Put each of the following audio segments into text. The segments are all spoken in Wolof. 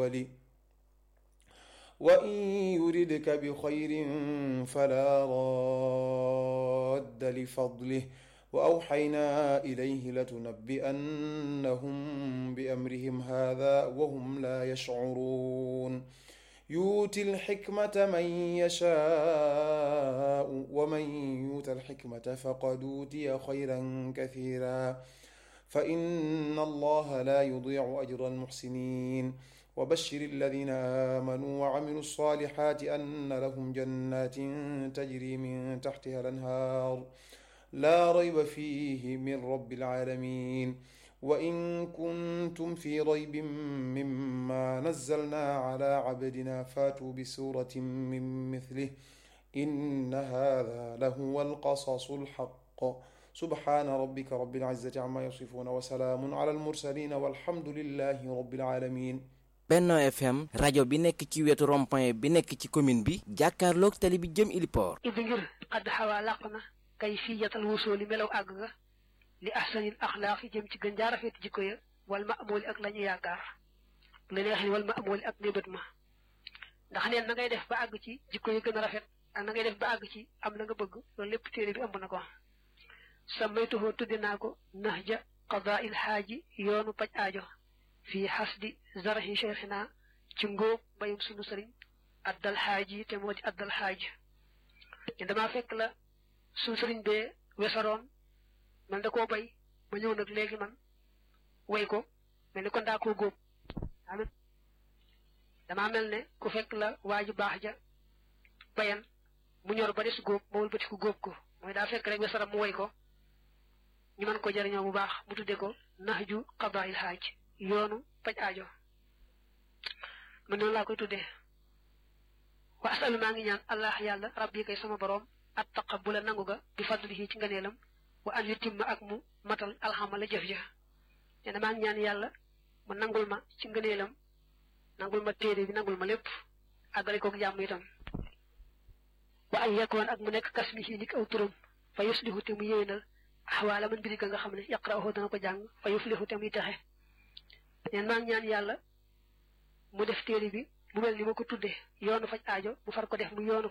الأول وإن يردك بخير فلا راد لفضله وأوحينا إليه لتنبئنهم بأمرهم هذا وهم لا يشعرون يؤتي الحكمة من يشاء ومن يؤت الحكمة فقد أوتي خيرا كثيرا فإن الله لا يضيع أجر المحسنين وبشر الذين آمنوا وعملوا الصالحات أن لهم جنات تجري من تحتها الأنهار لا ريب فيه من رب العالمين وإن كنتم في ريب مما نزلنا على عبدنا فاتوا بسورة من مثله إن هذا لهو القصص الحق سبحان ربك رب العزة عما يصفون وسلام على المرسلين والحمد لله رب العالمين. Benno FM rajo bi nekk ci wetu rond-point bi nekk ci commune bi jàkkaarloog tali bi jëm Iliport. idi ngir xadd xawaa làq na kay fiyatal wusooli melaw àgg nga li ahsanil axlaaq jëm ci gën jaa rafet jikko ya wal ma'mooli ak la ñu yaakaar la neex ni wal ma'mooli ak nébét ma ndax neen na ngay def ba àgg ci jikko yi gën a rafet ak na ngay def ba àgg ci am la nga bëgg loolu lépp téere bi ëmb na ko sammaytuhu tudde naa ko nahja qadaa'il xaaji yoonu paj aajo fii xasdi zarahi cheikhina ci ngóob bayum sunu sëriñ addal xaaji te moo di addal xaaj te damaa fekk la sunu sëriñ bee wesaroon man da koo bay ba ñëw nag léegi man way ko mel ni kon daa koo góob damaa mel ne ku fekk la waaju baax ja bayan mu ñor ba des góob ma wëlbati ko góob ko mooy daa fekk rek wesaram mu way ko ñu mën ko jëriñoo bu baax mu tudde ko nahju qadaa'il xaaj yoonu paj aajo man noonu laa koy tuddee wa asalu maa ngi ñaan allah yàlla rabbi kay sama boroom at taqabbula nangu ga bi fadlihi ci nganeelam wa an yutimma ak mu matal alxamala jëf ja nee na maa ngi ñaan yàlla mu nangul ma ci nganeelam nangul ma téere bi nangul ma lépp àggale koog jàmm itam wa an yakoon ak mu nekk kasmihi nik aw turam fa yuslihu te mu yéwénal axwaala man biri ga nga xam ne yaqra'uhu dana ko jàng fa yuflihu te muy texe neen maa ngi ñaan yàlla mu def téere bi mu mel ni ma ko tudde yoonu faj aajo mu far ko def mu yoonu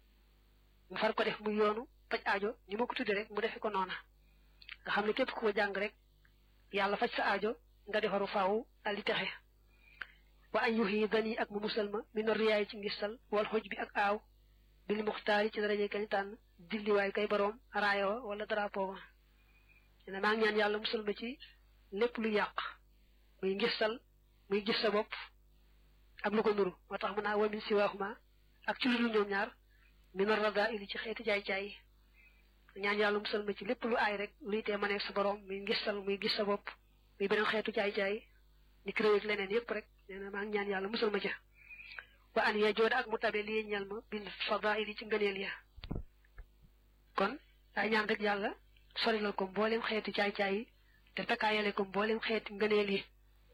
faj aajo ni ma ko tudde rek mu defe ko noona nga xam ne képp ku ko jàng rek yàlla faj sa aajo nga defaru faawu al di texe wa an yuhi dani ak mu musal ma min riyaay ci ngistal wal xoj bi ak aaw bil muxtaari ci daraje kañ tànn dilliwaay kay boroom raaya wa wala drapeau wa ne maa ngi ñaan yàlla musal ma ci lépp lu yàq muy ngistal muy gis sa bopp ak lu ko nuru moo tax mën naa wamin siwaahuma ak ci lu dul ñoom ñaar min rada ili ci xeeti jaay-jaay ñaan yàlla musal ma ci lépp lu aay rek luy tee maneeg sa borom muy ngistal muy gis sa bopp muy beneen xeetu jaay-jaay ni créé ak leneen yépp rek nee na maa ngi ñaan yàlla musal ma ca wa an ya jooda ak mu tabe li ñal ma bil fadaili ci ngëneel ya kon ay ñaan rek yàlla sorilal ko mboolem xeetu jaay-jaay yi te takkaayale ko mboolem xeeti ngëneel yi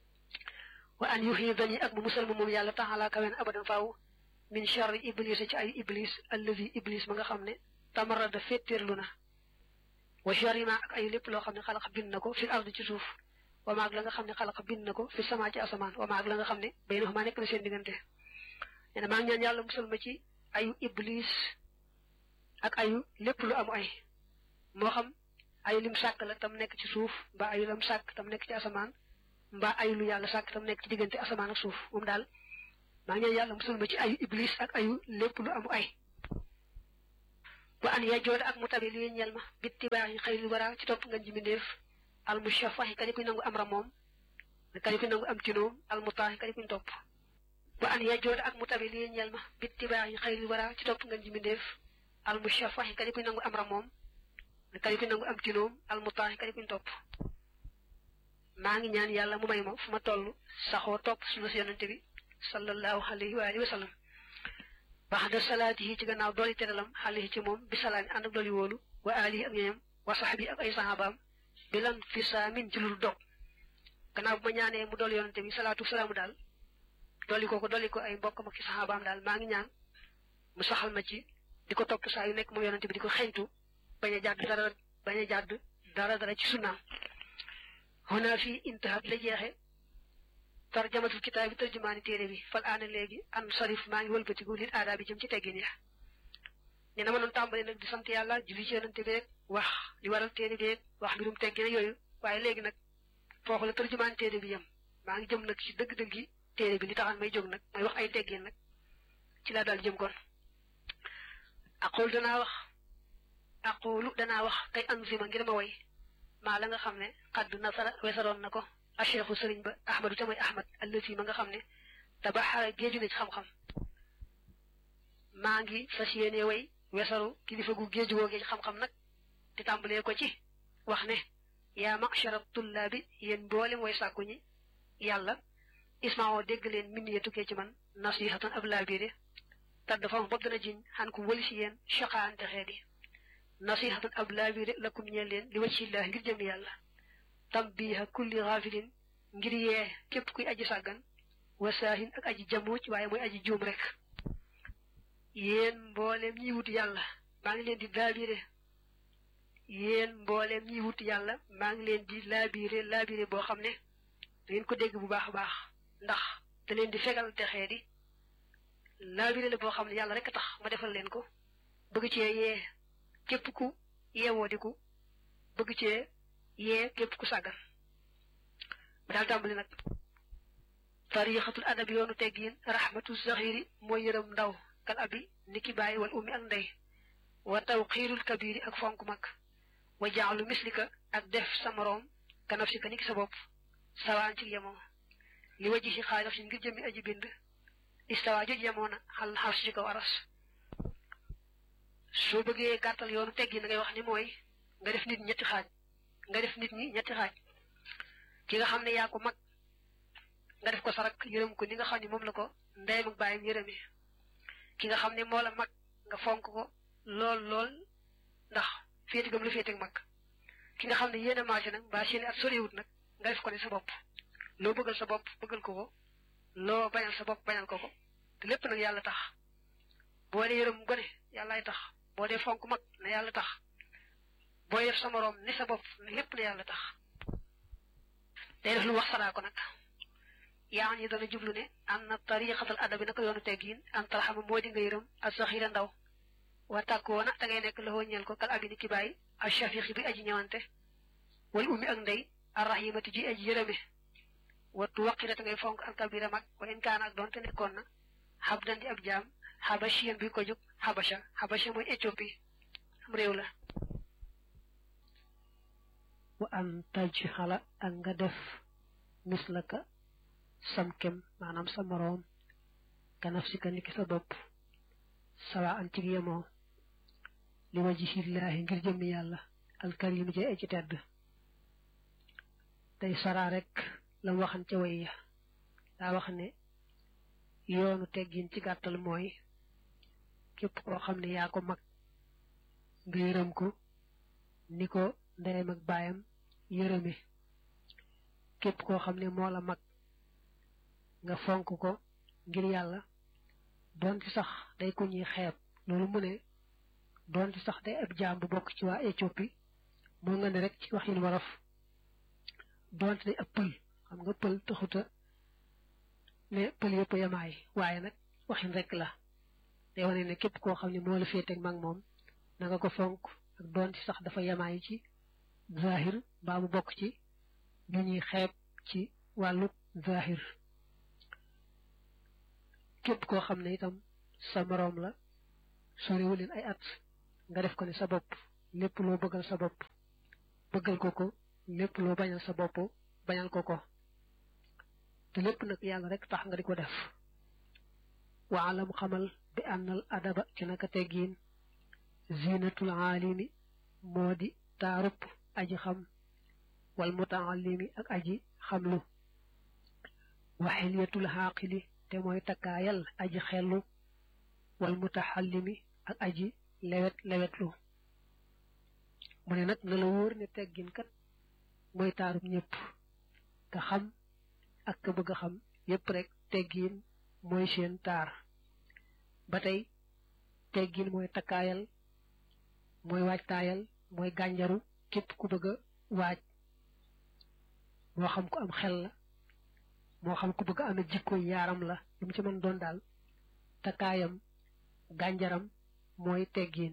wa an yuhidani ak mu musal ma moom yàlla taxalaa kawen abadan faaw min charri iblis ci ay iblis allazi iblis ma nga xam ne tamarada féttéerlu na wa charri ma ak ay lépp loo xam ne xalaqa bind na ko fil ardi ci suuf wa maag la nga xam ne xalaqa bind na ko fi sama ci asamaan wa maag la nga xam ne baynahuma nekk na seen diggante nee na maa ngi ñaan yàlla musal ma ci ayu iblis ak ayu lépp lu amu ay moo xam ayu lim sàkk la tam nekk ci suuf mbaa ayu lam sàkk tam nekk ci asamaan mbaa ayu lu yàlla sàkk tam nekk ci diggante asamaan ak suuf moom daal maa ngi ñaan yàlla musal ma ci ayu iblis ak ayu lépp lu amu ay wa an yajooda ak mu tabi li ñeel ma bittibaaxi xayril wara ci topp nga ji mbindéef al mushafahi kadi kuy nangu am ra moom kadi kuy nangu am tinoom al mutaahi kadi kuy topp wa an yajooda ak mu tabi li ñeel ma bittibaaxi xayril wara ci topp nga ji mbindéef al mushafahi kadi kuy nangu am ra moom kadi kuy nangu am tinoom al mutaahi kadi kuy topp maa ngi ñaan yàlla mu may ma fu ma toll saxoo topp sunna si yonente bi sallallahu alayhi wa alihi wa sallam baxda salaatihi ci gannaaw dooli teralam xalihi ci moom bi salaami ànd ak dooli wóolu wa alihi ak ñoñam wa saxbi ak ay sahabaam bi lan fi saamin ci lul dog gannaaw bu ma ñaanee mu dool yonente bi salaatu salaamu daal dolli ko ay mbokkam ak ci sahabaam daal maa ngi ñaan mu saxal ma ci di ko topp saa yu nekk moom yonente bi di ko xeñtu bañ a jàdd dara ci sunnaam xonaa fii intahat la jeexe tarjamatul kitaab bi tarjumaani téere bi fal aana léegi an sarif maa ngi wëlbatiku lil aadaa bi jëm ci teggin ya ne na ma doon tàmbali nag di sant yàlla julli ci yonante bi wax li waral téere bi wax mbirum teggin yooyu waaye léegi nag foofu la tarjumaani téere bi yem maa ngi jëm nag ci dëgg-dëgg yi téere bi li taxan may jóg nag may wax ay teggin nag ci laa daal jëm kon aqulu danaa wax kay anzima ngir ma way maa la nga xam ne xadd nasara wesaroon na ko acheikhu sëriñ ba ahmadu tamay ahmad allasi ma nga xam ne tabaxara géeju na ci xam-xam maa ngi fas yéene way wesaru kilifa gu géeju woo géej xam-xam nag te tàmbalee ko ci wax ne yaa machara tullaabi yéen mboolem way sàkku ñi yàlla ismaoo dégg leen min ye tukkee ci man nasihatan ab laabiire tadd fam bopp dana jiñ xan ku wëli si yéen choqaante xeedi nasihatan ab laabiire lakum ñeel leen li wajhillaahi ngir jëm yàlla tambiha kulli xaafilin ngir yee képp kuy aji sàggan wasaahin ak aji jamuuj waaye mooy aji juum rek yéen mbooleem ñiy wut yàlla maa ngi leen di laabiire yéen mbooleem ñiy wut yàlla maa ngi leen di laabiire boo xam ne da ngeen ko dégg bu baax a baax ndax da leen di fegal texee di laabiire la boo xam ne yàlla rek a tax ma defal leen ko bëgg cee yee képp ku yeewoo di ku bëgg cee yee képp ku sàggan ba daal tàmbali nag tariixatul adabi yoonu teggiin rahmatu zaxiri mooy yërëm ndaw kal abi niki bàyyi wal ummi ak ndey wa tawxiirul kabiri ak fonk mag wa jaalu mislika ak def sa moroom ka nafsika niki sa bopp sawaan ci yemoo li waji si xaalif si ngir jëmmi aji bind istawa joj yemoo na xal xaw si ci kaw aras soo bëggee gàttal yoonu teggiin ngay wax ni mooy nga def nit ñi ñetti xaaj ki nga xam ne yaa ko mag nga def ko sarak yërëm ko ni nga xam ne moom la ko ndeyam ak bàyyam yërëmi ki nga xam ne moo la mag nga fonk ko lool ndax féeti gëm la féeti ak mag ki nga xam ne yéen a maase nag mbaa seeni at soriwut nag nga def ko ne sa bopp loo bëggal sa bopp bëggal ko loo bañal sa bopp bañal ko te lépp nag yàlla tax boo dee yërëm gone yàllaay tax boo dee fonk mag na yàlla tax booy def sa moroom ni sa bopp ne lépp na yàlla tax day def lu wax saraa ko nag yaa ngi dana jublu ne am na tariqatal adabi naka yoonu teggiin an tarxama moo di nga yërëm ak saxira ndaw wa tàkkoona da ngay nekk loxoo ñeel ko kal abi ni ki bàyyi ak shafiqi bi aji ñëwante wal ummi ak ndey arrahimati ji aji yërëme wattu waqirate ngay fonk al kabira mag wa in kaana ak doonte nekkoon na xabdan di ab jaam xabashiyan bi ko jóg xabasha mooy Éthiopie am réew la wa an tajxala ak nga def mislaka samkem maanaam sa moroom ka nafsika niki sa bopp sawa an ci yemoo li wajhillaahi ngir jëmmi yàlla alkarim ji ay ci tedd tey saraa rek la waxan ca way ya daa wax ne yoonu teggin ci gàttal mooy képp koo xam ne yaa ko mag nga yërëm ko ni ko ndeyam ak baayam yërëme képp koo xam ne moo la mag nga fonk ko ngir yàlla doonte sax day ko ñuy xeeb loolu mu ne doonte sax day ab jaam bu bokk ci waa Éthiopie moo nga ne rek ci waxin waraf doonte day ab pël xam nga pël taxuta ne pël yëpp yamaay waaye nag waxin rek la day wane ne képp koo xam ne moo la féeteeg mag moom na nga ko fonk ak doonte sax dafa yamaay ci zahir mbaa mu bokk ci ñu ñuy xeeb ci wàllu zahir képp koo xam ne itam sa moroom la soriwu leen ay at nga def ko ne sa bopp lépp loo bëggal sa bopp bëggal ko lépp loo bañal sa bopp bañal ko te lépp nag yàlla rek tax nga di ko def waalam xamal bi ànnal adaba ci naka teggiin zinatul aalimi moo di taarub aji xam wal mutaallimi ak aji xamlu wa xilyatul xaaqili te mooy takkaayal aji xellu wal mutaxallimi ak aji lewetlu mu ne nag na la wóor ne teggin kat mooy taarub ñëpp ka xam ak ka bëgg a xam yépp rek teggin mooy seen taar ba tey teggin mooy takkaayal mooy waajtaayal mooy gànjaru képp ku bëgg a waaj moo xam ko am xel la moo xam ku bëgg amee jikko yaaram la lu mu ci mën doon daal takkaayam gànjaram mooy teggiin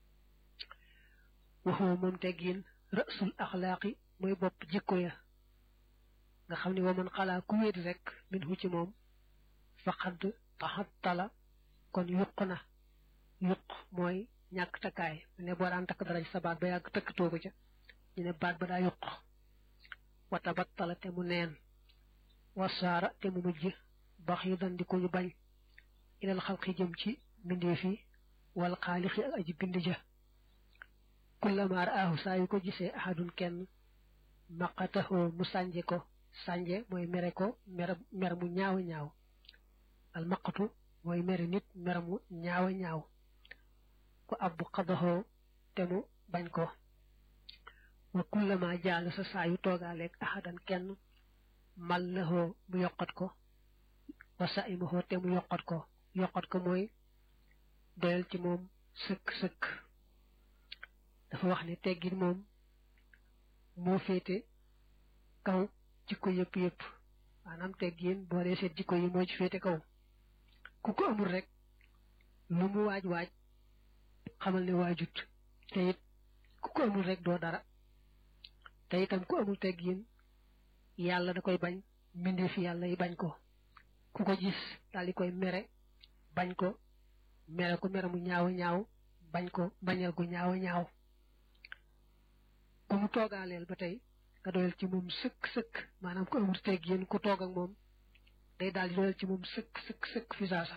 waxoo moom teggiin rësul axlaaqi mooy bopp jikko ya nga xam ne waman xalaa ku wéet rek min hu ci moom faqad taxattala kon yuq na yuq mooy ñàkk takkaay ne boo daan takk dara ci sa baat ba yàgg tëkk toogu ca ñu ne baat ba daa yuq wata battala te mu neen wasaara te mu mujj bax yu dandi ko ñu bañ ilal xalqi jëm ci mbindeef yi wal xaalixi ak aji bind ja kullama raahu saa yu ko gisee ahadun kenn maqatahu mu sànje ko sànje mooy mere ko mer mu ñaaw ñaaw al maqatu mooy mere nit mer mu ñaaw ñaaw ko abbu xadaxoo te mu bañ ko wa kullama jaal sa saa yu toogaaleeg ahadan kenn mal lahoo mu yokkat ko wa sa imahoo te mu yokkat ko mooy doyal ci moom sëkk dafa wax ne teggin moom moo féete kaw jikko yëpp maanaam teggin boo dee seet jikko yi moo ci féete kaw ku ko amul rek lu mu waaj xamal ne waajut te it ku ko amul rek doo dara te itam ku amul teggin yàlla da koy bañ mbindeef yàlla yi bañ ko ku ko gis daal di koy mere bañ ko mere mu ñaaw bañ ko bañal gu ñaaw ku mu toogaaleel ba tey nga doyal ci moom sëkk maanaam ku amul teggin ku toog ak moom day daal di doyal ci moom sëkk fi saasa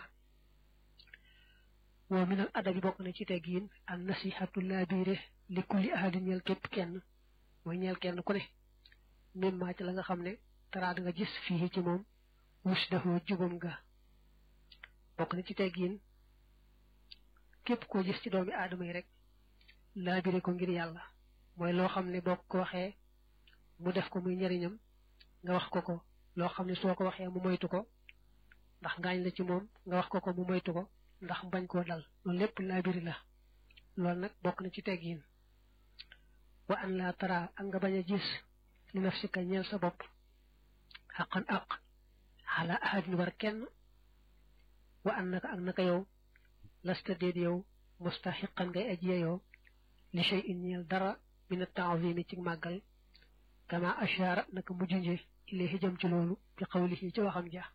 woo minal adabi bokk na ci teggin an nasihatu laabiire li kulli ahadin ñeel képp kenn mooy ñeel kenn ku ne même maa ci la nga xam ne taraad nga gis fii ci moom wus dafa jubam nga bokk na ci teggin képp koo gis ci doomi aadama yi rek laabire ko ngir yàlla mooy loo xam ne boo ko waxee mu def ko muy njariñam nga wax ko loo xam ne soo ko waxee mu moytu ko ndax ngaañ la ci moom nga wax ko mu moytu ko ndax bañ koo dal loolu lépp laabiri la loolu nag bokk na ci teggin wa an laa tara ak nga bañ a gis li nafsika ñeel sa bopp xaqan aq xala ahadin war kenn wa an naka ak naka yow lasta déet yow mustaxiqan ngay aji yeyoo li shay in ñeel dara min at-ta'zimi ci màggal kama ashara naka mu junje ilayhi jëm ci loolu bi qawlihi ci waxam ja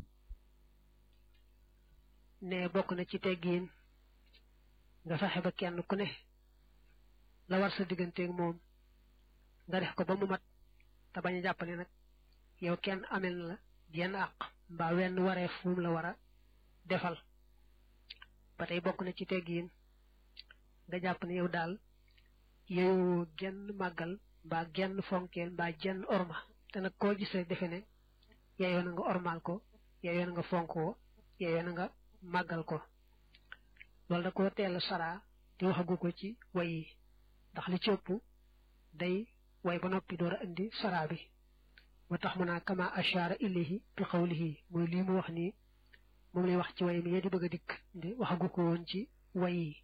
ne bokk na ci teggiin nga fexe ba kenn ku ne la war sa digganteeg moom nga def ko ba mu mat te bañ a jàpp ne nag yow kenn amel na la jenn àq mbaa wenn waree fu mu la war a defal ba tey bokk na ci teggiin nga jàpp ne yow daal yooyu genn màggal mbaa genn fonkeel mbaa jenn orma te nag koo gis rek defe ne yeyoo na nga ormaal ko yeyoo na nga fonk ko yeyoo na nga màggal ko loolu da koo teel a saraa te waxagu ko ci way yi ndax li ci ëpp day way ba noppi door a indi saraa bi moo tax mu naa kama ashara ilayhi bi qawlihi mooy lii mu wax nii moom lay wax ci way mi yee di bëgg a dikk ndi waxagu ko woon ci way yi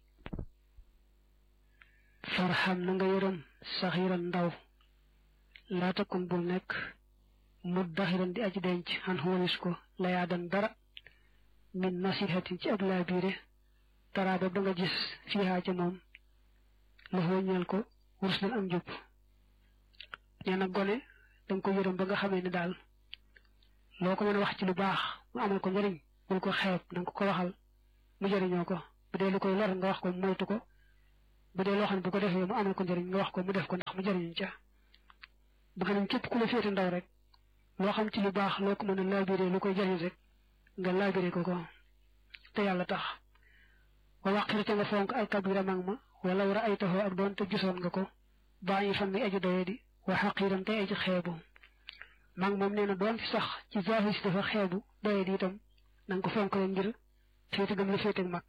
farxam na nga yërëm saxiran ndaw laatakun bul nekk muddaxiran di aji denc xan xoolis ko layaadan dara min nasihatin ci ab laabiire taraaba ba nga gis fiihaa ca moom la xooñeel ko ruslan am njub nee na gone danga ko yërëm ba nga xamee ne daal loo ko mën a wax ci lu baax mu amal ko njëriñ bul ko xeeb danga ko waxal mu jëriñoo ko bu dee lu koy lor nga wax ko mu moytu ko bu dee loo xam ne bu ko defee mu amal ko njëriñ nga wax ko mu def ko ndax mu jëriñu ca bëgg nañ képp ku la féete ndaw rek loo xam ci lu baax loo ko mën a laabiré lu koy jëriñ rek nga laabiré ko te yàlla tax wa waqir te nga fonk alkabira mag ma wala war a ay taxoo ak doon te gisoon nga ko bàyyi fan mi aji doye di wa xaqiiran tey aji xeebu mag moom nee na doon fi sax ci zahir si dafa xeebu doye di itam na nga ko fonk leen ngir féete gëm la féete mag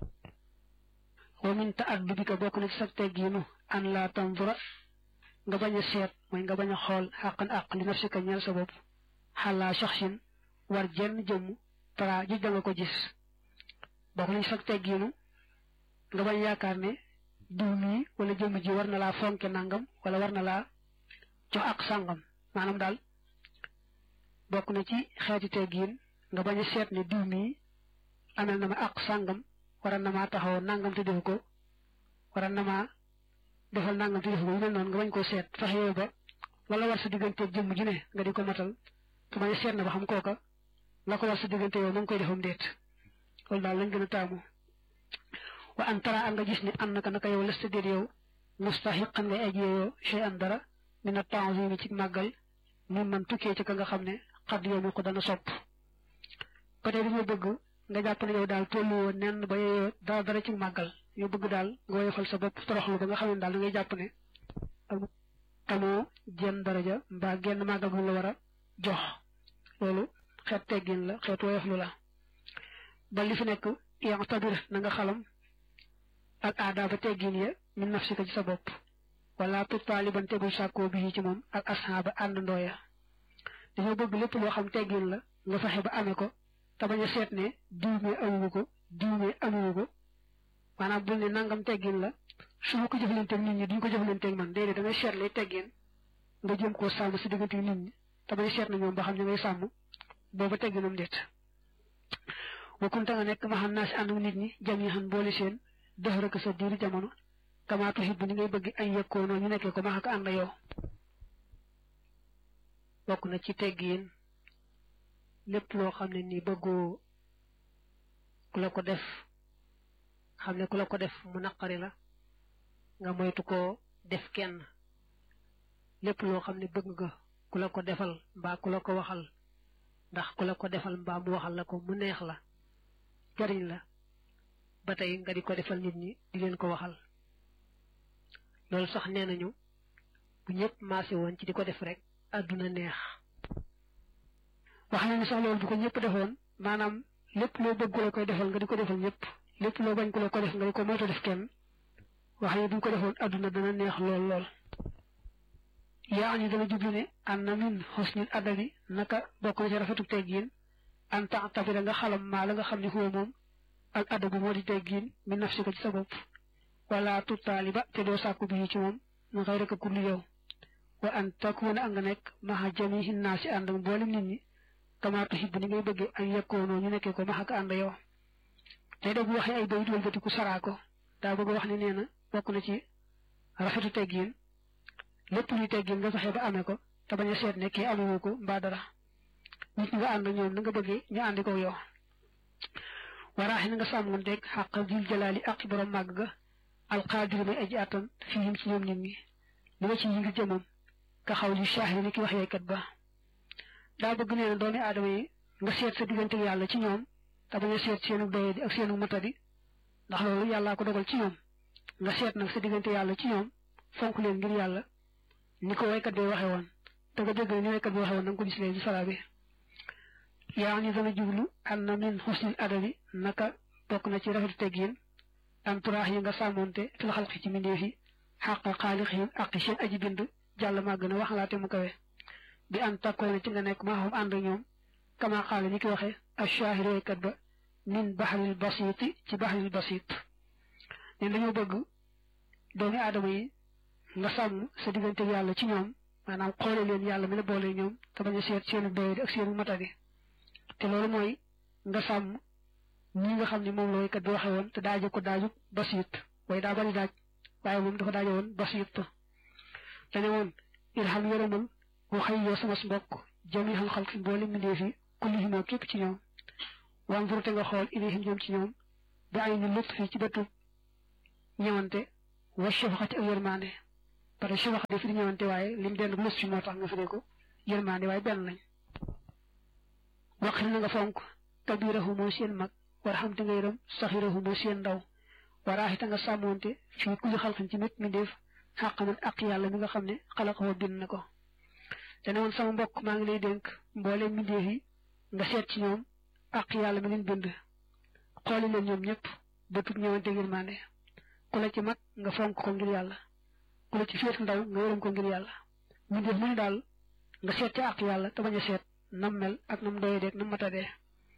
wa min ta'addubika bokk na ci sag teggiinu an laa tanzura nga bañ a seet mooy nga bañ a xool xaqan àq li nafsika ñeel sa bopp xalaa shaxsin war jenn jëmm tara ji da nga ko gis bokk nañ sag teggiinu nga bañ yaakaar ne diw mii wala jëmm ji war na laa fonke nangam wala war na laa jox ak sàngam maanaam daal bokk na ci xeeti teggiin nga bañ a seet ne diw mi amel na ma àq sàngam waral na maa taxaw nangam te defu ko waral na maa defal nangam te defu ko yu mel noonu nga bañ koo seet fexe yow ba wala war sa digganteeg jëmm ji ne nga di ko matal te bañ a seet na ba xam kooka la ko war sa diggante yow ma ngi koy defam déet loolu daal lañ gën a taamu wa an tara nga gis ne am naka yow lasta déet yow mustahiqan ngay aji yow shay an dara mina ta'zimi ci màggal mi man tukkee ci ka nga xam ne xadd yow mi ko dana sopp peut-être dañoo bëgg nga jàpp ne yow daal tollu woon nenn ba yow dara ci màggal yow bëgg daal nga woyofal sa bopp toroxlu ba nga xam ne daal da ngay jàpp ne amoo jenn daraja mbaa genn màggal bu la war a jox loolu xeet teggin la xeet woyoflu la ba li fi nekk yaa tabir na nga xalam ak aada ba teggin ya min nafsika ci sa bopp wala tout taaliban tegul sàkkoo bi ci moom ak asxaaba àndandoo ya dañoo bëgg lépp loo xam teggin la nga fexe ba amee ko te bañ a seet ne diw mi amuwu ko diw mi amuwu ko maanaam bul ne nangam teggin la su ma ko jëflanteeg nit ñi duñ ko jëflanteeg man déedéet da ngay seet lay teggin nga jëm koo sàmm si diggante nit ñi te bañ a seet na ñoom ba xam ne ngay sàmm booba tegginam déet wakunta nga nekk ma xam naa si ànd nit ñi jam yi xam boole seen dëxërëk sa diiru jamono kamaatu xib ni ngay bëgg ay yëkkoonoo ñu nekkee ko ma ak ànd yow bokk na ci teggiin lépp loo xam ne nii bëggoo ku la ko def xam ne ku la ko def mu naqari la nga moytu koo def kenn lépp loo xam ne bëgg nga ku la ko defal mbaa ku la ko waxal ndax ku la ko defal mbaa mu waxal la ko mu neex la jariñ la ba tey nga di ko defal nit ñi di leen ko waxal loolu sax nee nañu bu ñëpp maase woon ci di ko def rek àdduna neex wax nañu sax loolu bu ko ñëpp defoon maanaam lépp loo bëgg ku la koy defal nga di ko defal ñëpp lépp loo bañ ku la ko def nga di ko moytu def kenn wax ne buñ ko defoon àdduna dana neex lool yaa ñu dana jublu ne an na min husnil adabi naka bokk na ci rafetu teggiin an ta'tabira nga xalam maa la nga xam ne huwa moom al adabu moo di teggiin min nafsika ci sa bopp wala tutaaliba te doo sàkku bi ci moom mu xëy rek a kulli yow wa an takuna a nga nekk maxa jamihi naasi ànd ak mboolem nit ñi kama tuhibbu ni ngay bëggee an yakkoonoo ñu nekkee ko maxa ka ànd yow tey doo bu waxee ay bayit wëlbatiku saraa ko daa bëgg wax ne nee na bokk na ci rafetu teggiin lépp luy teggin nga fexe ba amee ko te bañ a seet ne kii amewu ko mbaa dara nit ñi nga ànd ñoom na nga bëggee ñu àndi ko yow waraaxi na nga sàmmonteeg xàq dil jalaali ak borom màgg ga alqaadir may aji àttan fihim ci ñoom nit ñi li nga ci yi ngi jëmam ka xaw li shaahiri ni ki wax yeykat ba daa bëgg nee na doomi aadama yi nga seet sa diggante yàlla ci ñoom te bañ a seet seenu doyadi ak seenu matadi ndax loolu yàllaa ko dogal ci ñoom nga seet nag sa diggante yàlla ci ñoom fonk leen ngir yàlla ni ko waykat bi waxe woon te nga dégg ni waykat bi waxe woon na nga ko gis léegi sala bi yaa ni dana jublu an na min husnil adabi naka bokk na ci rafetu teggiin an turaax yi nga sàmmonte fil xalqi ci mbindeef yi xàq xaalixihim ak seen aji bind jàll maa gën a waxalaate mu kawe bi an takkoone ci nga nekk maa xam ànd ñoom kama xaale ni ki waxe ash-shaahir waykat ba min bahril basiti ci bahril basit ne dañoo bëgg doomi aadama yi nga sàmm sa diggante yàlla ci ñoom maanaam xoole leen yàlla mi la boole ñoom te bañ a seet seenu doyadi ak seenu matadi te loolu mooy nga sàmm ñi nga xam ne moom la waykat bi waxe woon te daaje ko daaju basit waaye daa bari daaj waaye moom dafa daaje woon basit dane woon irham yërëmal wa xëy yoo sama mbokk jami'al xalqi mboole mbindeef yi kullihimoo képp ci ñoom wanzur te nga xool ilayhim jëm ci ñoom bi ay ni lutt fii ci bëtu ñëwante wa shafaqati ak yërmande parce que shafaqa di fi di ñëwante waaye lim den lus fi moo tax nga firee ko yërmande waaye benn lañ waqir na nga fonk kabirahu moo seen mag warxam te nga yërëm saxirahu moo seen ndaw waraaxi te nga sàmmoonte fii kulli xalqin ci mépp mbindeef xàqaman ak yàlla mi nga xam ne xalaqoo bind na ko te ne woon sama mbokk maa ngi lay dénk mboole mbindeef yi nga seet ci ñoom ak yàlla mi leen bind xooli leen ñoom ñëpp bëtub ñëwante yërmande ku la ci mag nga fonk ko ngir yàlla ku la ci féet ndaw nga yërëm ko ngir yàlla mbindeef mu ne daal nga seet ci ak yàlla te bañ a seet nam mel ak nam doyadee ak nam matadee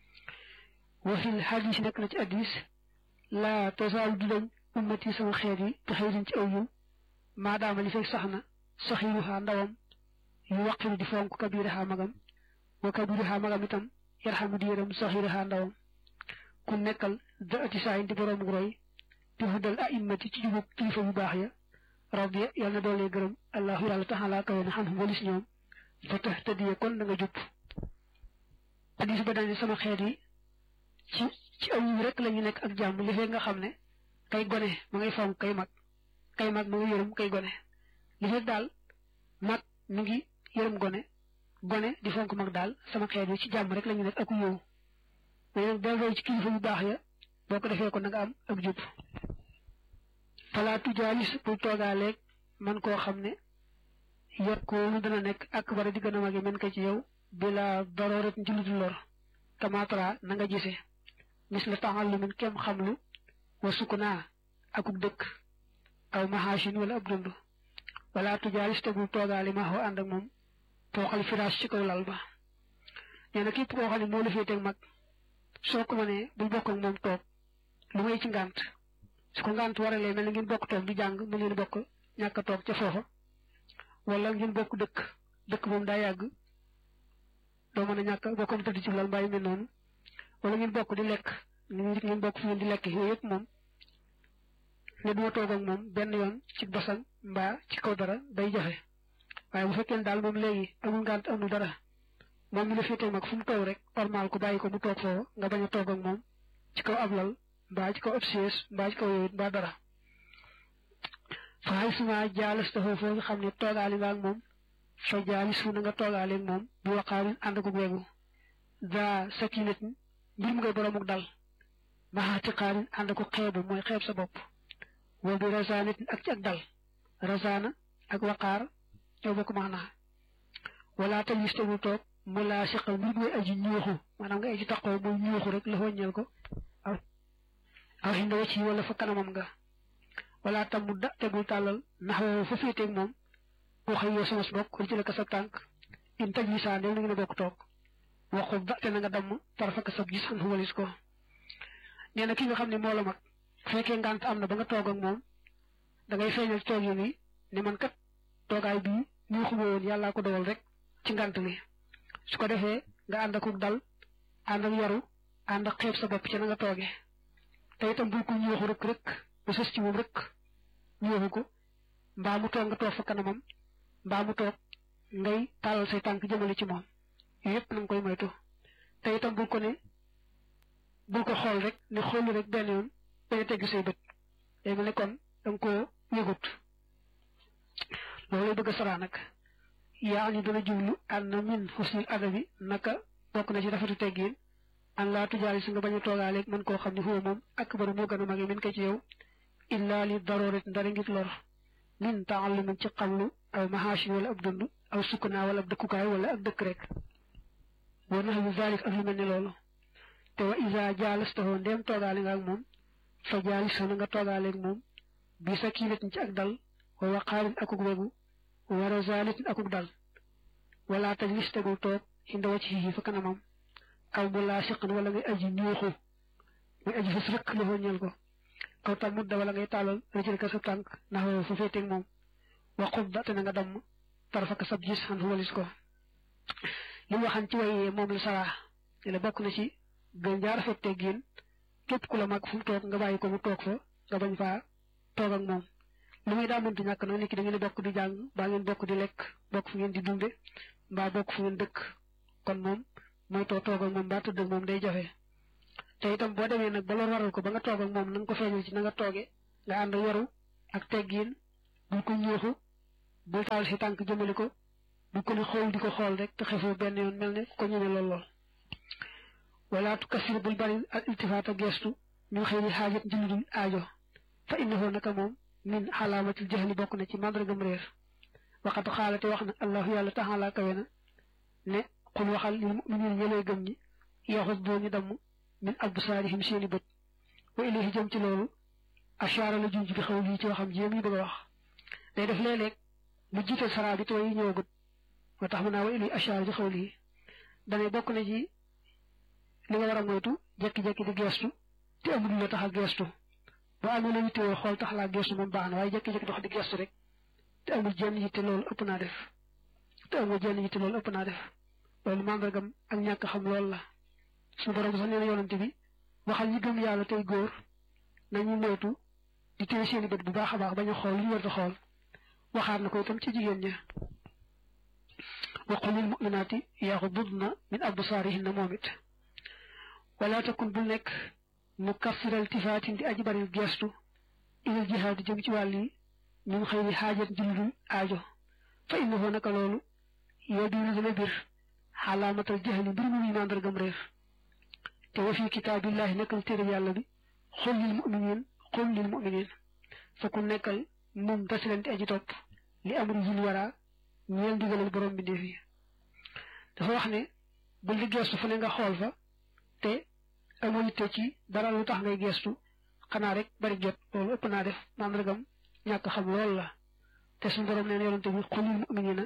wa fil hadis nekk na ci hadis laa tasaalu du dañ ummati sama xeet yi te xëy ci aw yiw maadaama li fekk sax na saxiiruha ndawam yu waqiru di fonk kabiraha magam wa kabiriha magam itam yarhamu di yërëm saxiraha ndawam ku nekkal da ati saa di borom roy di hudal a'immati ci jubub kilifa yu baax ya rabbi yàlla na doolee gërëm allahu yàlla taxalaa kawe na xam walis ñoom fa tax tëddiyee kon da nga jub hadis ba dañu sama xeet yi ci aw yi rek la ñu nekk ak jàmm li fekk nga xam ne kay gone ma ngay fonk kay mag ma nga yërëm kay gone li fekk daal mag mi ngi yërëm gone di fonk mag daal sama xeet yi ci jàmm rek la ñu nekk ak yow mais nag boo roy ci kilifa yu baax ya boo ko defee ko na nga am ak jub falaatu jaalis bul toogaaleeg man koo xam ne yokkoolu dana nekk ak bara di gën a magi men ko ci yow bila darooret ci lu dul lor kamatra na nga gisee mis la ta'allumin kem xamlu wa sukuna akuk dëkk aw mahashin wala ab dund wala tujaalis te bul toogaale ma xoo ànd ak moom tooxal firaas ci kaw lal ba nee na képp koo xam ne moo la féeteeg mag soo ko mënee bul bokk ak moom toog lu may ci ngànt su ko ngànt waralee mel na ngeen bokk toog di jàng mu leen bokk ñàkk a toog ca foofa wala ngeen bokk dëkk moom daa yàgg doo mën a ñàkk bokkam tëdd ci lal mbaa yu mel noonu wala ngeen bokk di lekk ngeen bokk fi ngeen di lekk yooyu yëpp moom ne duma toog ak moom benn yoon ci basang mbaa ci kaw dara day jafe waaye bu fekkee daal moom léegi amul ngànt amul dara moom mi la féetee mag fu mu toog rek normal ko bàyyi ko mu toog foofa nga bañ a toog ak moom ci kaw ab lal mbaa ci kaw ab siège mbaa ci kaw yooyu mbaa dara faay suma jaalis taxoo foo nga xam ne toogaali nga ak moom fa jaalis fu na nga toogaale ak moom bi waqaarin ànd ko weegu daa sakinatin mbir mu ngay boromuk dal maxaati xaarin ànd ko xeebu mooy xeeb sa bopp wa bi razanatin ak ci ak dal razana ak waqaar ñoo bokk maanaa wala tal yis tegul toog mu laa siqal mbir muy aji ñuuxu maanaam nga aji taqoo muy ñuuxu rek la wàññeel ko aw xinda wacc yi wala fa kanamam nga wala tam mu da tegul tàllal ndax woowu fa féeteeg moom boo xëy yoo sama bokk ci la ka sa tànk in taj li saa ndel na ngeen a bokk toog waxu da te na nga damm tarafaka sab gis an walis ko nee na ki nga xam ne moo la mag fekkee ngànt am na ba nga toog ak moom da ngay feeñal toog yi nii ne man kat toogaay bii ñu xuma woon yàllaa ko dogal rek ci ngànt li su ko defee nga ànd ak dal ànd ak yaru ànd ak xeeb sa bopp ci na nga toogee te itam bul ko ñuuxu rek ba sës ci moom rek ñuuxu ko mbaa mu toog nga toog fa kanamam mbaa mu toog ngay tàllal say tànk jëmale ci moom yëpp na nga koy moytu te itam bul ko xool rek ne xoolu rek benn yoon bañ a tegg say bët day mel ne kon da nga koo yëgut loolu bëgg a saraa nag yaa ni dana jublu ànd na min husnil adabi naka bokk na ci rafetu teggiin an laa tujaali si nga bañ a toogaaleeg man koo xam ne foofu moom akbaru moo gën a mage min ko ci yow illa li darooret ndara ngir lor min taallumin ci xamlu aw mahashin wala ab dund aw sukkuna wala ab dëkkukaay wala ak dëkk rek wa nahwu zalik ak lu mel ne loolu te wa isa jaalastahoo ndéem toogaale nga ak moom fa jaalis na nga toogaaleeg moom bi sakinatin ci ak dal wa waqaarin akuk wegu wa razalatin akuk dal wala tajlis tegul toog inda wajhihi fa kanamam aw bu laa siqan wala ngay aji ñuuxu muy aji fas rëkk la ñeel ko aw tam mudda wala ngay tàllal rëjël ka sa tànk ndax woo fa féeteeg moom waxut da te na nga damm tarafaka sab gis xan walis ko li mu waxan ci way moom la saraa ne la bokk na ci gën jaar rafet teggin képp ku la mag fu mu toog nga bàyyi ko mu toog fa nga bañ faa toog ak moom lu muy daa mënti ñàkk nag nit ki da ngeen bokk di jàng mbaa ngeen bokk di lekk bokk fu ngeen di dunde mbaa bokk fu ngeen dëkk kon moom mooy toog ak moom mbaa tëdd ak moom day jafe te itam boo demee nag ba loolu waral ko ba nga toog ak moom na nga ko feeñal ci na nga tooge nga ànd yaru ak teggin bul ko ñuuxu bul taal si tànk jëmale ko bu ko ne xool di ko xool rek te xefoo benn yoon mel ne ko ñëme lool wala tukasir bul bari al iltifaata gestu ñu xëy ni xaajat njëludul aajo fa innahu naka moom min xalaamatil jahli bokk na ci màndargam réer waxat xaalate wax na allahu yàlla taxala kawe na ne xul waxal lil mu'minin ñëlee gëm ñi yaxut boo ñu damm min absaarihim seeni bët wa ilayhi jëm ci loolu ashaara la junj bi xaw lii ci waxam jéem yi bëgg a wax day def léeg-léeg mu jiital saraa bi te way ñëwagut moo tax mu naa wa ilayhi ashaara ci xaw lii dane bokk na ci li nga war a moytu jekki-jekki di geestu te amul la tax a geestu boo amee la yittewoo xool tax laa geestu moom baax na waaye jekki-jekki dox di geestu rek te amul jenn yitte loolu ëpp naa def loolu mandargam ak ñàkk xam lool la su borom sax nee na yonante bi waxal ñi gëm yàlla tey góor nañu moytu di téye seeni bët bu baax a baax bañ a xool li ñu war a xool waxaat na ko itam ci jigéen ña wa qul lil mu'minaati yaxududna min absaarihinna moom it wala takun bul nekk mu kassiral tifaatin di aji bari geestu ilal jihaad jëm ci wàll yi min xëyri xaajat juludul aajo fa innahu naka loolu yow diinu dana bir xalaamatal jahli mbir mu muy mandargam réer te wa fi kitaabillahi nekkal téere yàlla bi xul lil mu'minin fa ku nekkal moom tasilanti aji topp li amri zil wara ñeel ndigalal borom bi def yi dafa wax ne bul di geestu fu ne nga xool fa te amoo yitte ci dara lu tax ngay geestu xanaa rek bari jot loolu ëpp naa def mandargam ñàkk xam lool la te suñu borom nee na yonante bi xul lil mu'minina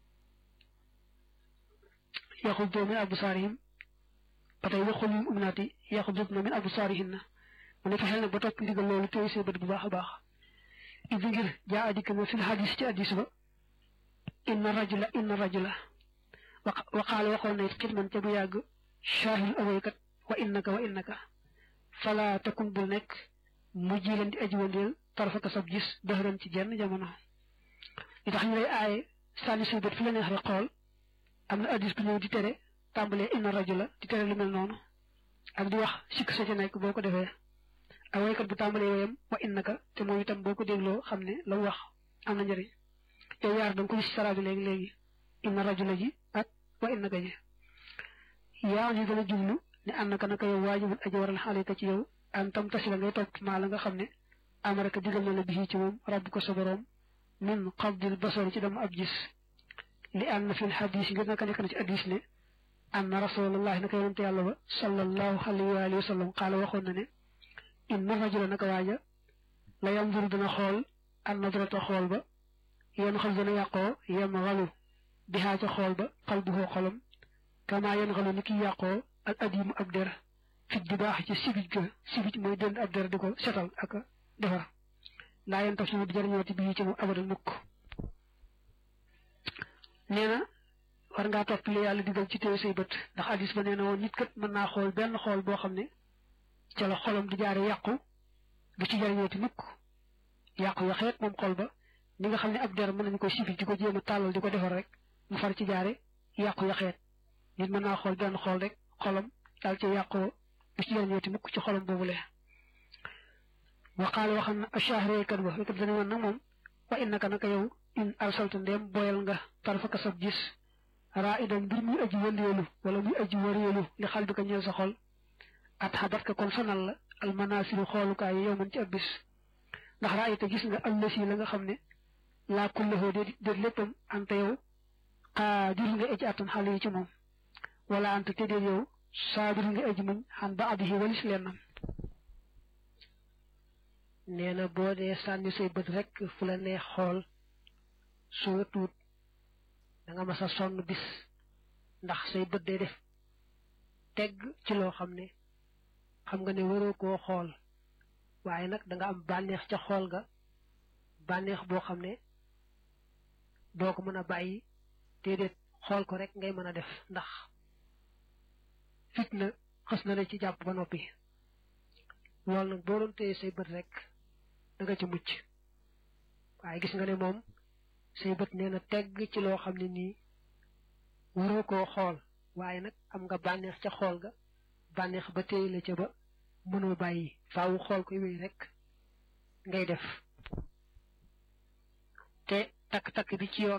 yaxuddu min absaarihim ba tey wa xul lil mu'minaati yaxudduna min absaarihinna mu ne fexeel nag ba topp ndigal loolu téye see bët bu baax a baax idi ngir jaa adikk na fil hadis ci hadis ba inna rajula waqaala waxoon na it xidman ca bu yàgg shaahil awaykat wa innaka fala takun bul nekk mujjilan di aji wandeel tarfaka sab gis dëxëran ci jenn jamono li tax ñu lay aaye sànni say bët fi la neex rek xool am na hadis bu ñëw di tere tàmbalee inna rajula di tere lu mel noonu ak di wax sikk sa ca nekk boo ko defee ak waykat bu tàmbalee wayam wa innaka te moom itam boo ko dégloo xam ne la mu wax am na njëriñ yow yaar da nga ko gis sara bi léegi inna rajula ji ak wa innaka ji yaa ngi gën a jublu ne annaka naka yow waajibul aji waral xaalika ci yow an tam tasila ngay topp maa la nga xam ne amaraka digal na la bi ci moom rabbu ko sa borom min qabdil basari ci dama ab gis li anna fil hadis ngir naka nekk na ci hadis ne anna rasulullahi naka yonante yàlla ba sallallahu alayhi wa sallam qaala waxoon na ne inna rajula naka waaja la yanzuru dana xool an nadrata xool ba yéen xol dana yàqoo yem xalu bihaa ca xool ba qalbuhu xolam kama yéen xalu ni ki yàqoo al adimu ab der fit di baax ci sibij mooy dënd ab der di ko setal ak defar laa yéen taf si di jëriñooti bii ci moom abadan mukk nee na war ngaa topp li yàlla digal ci téye say bët ndax hadis ba nee na woon nit kat mën naa xool benn xool boo xam ne ca la xolam di jaare yàqu du ci jëriñooti mukk yàqu yaxeet moom xol ba ni nga xam ne ab der mën nañu ko sibij di ko jéem a tàllal di ko defar rek mu far ci jaare yàqu yaxeet nit mën naa xool benn xool rek xolam daal ci yàqoo du ci jëriñooti mukk ci xolam boobu le waqaala waxam na ashahrekat ba waykat dana woon nag moom wa innaka naka yow in arsalta ndéem boyal nga tarfaka sab gis raa idan mbir muy aji wëndeelu wala muy aji wëreelu li xal bi ko ñeel sa xol at xabat ka kon sonal la almanasiru xoolukaay yi yow man ci ab bis ndax raa ita gis nga allasi la nga xam ne laa kullahoo déet léppam anta yow xaadir nga aji attan xale yi ci moom wala anta te déet yow saabir nga aji muñ xan ba adihi walis lennam nee na boo dee sànni say bët rek fu la neex xool soo tuut da nga mas a sonn bis ndax say bët day def tegg ci loo xam ne xam nga ne waroo koo xool waaye nag da nga am bànneex ca xool ga bànneex boo xam ne doo ko mën a bàyyi déedéet xool ko rek ngay mën a def ndax fitna xës na la ci jàpp ba noppi loolu nag boo doon téye say bët rek da nga ci mucc waaye gis nga ne moom say bët nee na tegg ci loo xam ne nii waroo koo xool waaye nag am nga bànneex ca xool ga bànneex ba téye la ca ba mënoo bàyyi faawu xool koy wéy rek ngay def te takk-takk bi ci yoon